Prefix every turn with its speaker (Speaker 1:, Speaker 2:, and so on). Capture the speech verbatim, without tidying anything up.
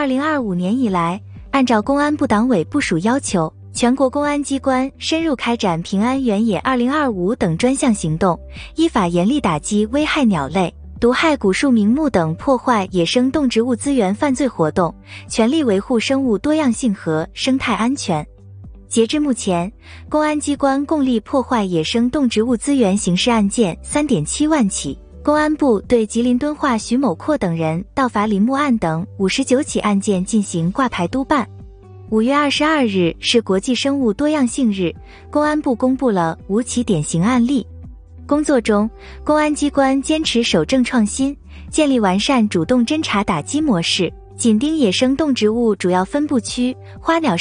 Speaker 1: 二零二五年以来，按照公安部党委部署要求，全国公安机关深入开展平安原野二零二五等专项行动，依法严厉打击危害鸟类、毒害古树名木等破坏野生动植物资源犯罪活动，全力维护生物多样性和生态安全。截至目前，公安机关共立破坏野生动植物资源刑事案件 三点七万起，公安部对吉林敦化徐某阔等人盗伐林木案等五十九起案件进行挂牌督办。五月二十二日是国际生物多样性日，公安部公布了五起典型案例。工作中，公安机关坚持守正创新，建立完善主动侦查打击模式，紧盯野生动植物主要分布区、花鸟